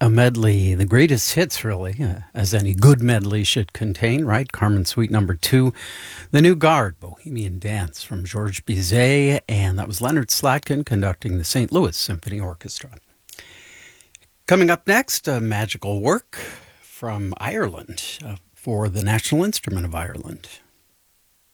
A medley, the greatest hits, really, as any good medley should contain, right? Carmen Suite number 2, The New Guard, Bohemian Dance from Georges Bizet, and that was Leonard Slatkin conducting the St. Louis Symphony Orchestra. Coming up next, a magical work from Ireland for the National Instrument of Ireland.